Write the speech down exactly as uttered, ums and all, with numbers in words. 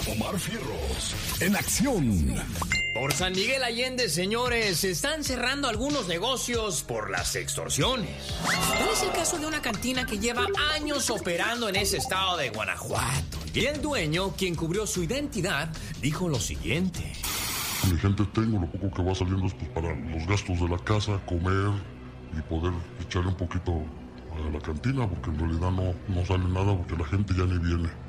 Omar Fierros, en acción. Por San Miguel Allende, señores, se están cerrando algunos negocios por las extorsiones. Tal es el caso de una cantina que lleva años operando en ese estado de Guanajuato. Y el dueño, quien cubrió su identidad, dijo lo siguiente. Mi gente tengo, lo poco que va saliendo es pues, para los gastos de la casa, comer y poder echarle un poquito a la cantina, porque en realidad no, no sale nada porque la gente ya ni viene.